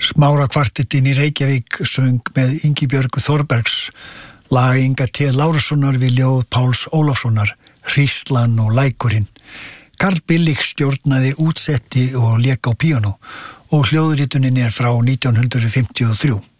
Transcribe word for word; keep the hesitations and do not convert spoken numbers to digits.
Smára kvartettin í Reykjavík söng með Ingibjörgu Þorbergs, lag Inga T. Lárussonar við ljóð Páls Ólafssonar, Hríslan og lækurinn. Karl Billig stjórnaði útsetti og lék á píanó og hljóðritunin er frá nítján hundruð fimmtíu og þrjú.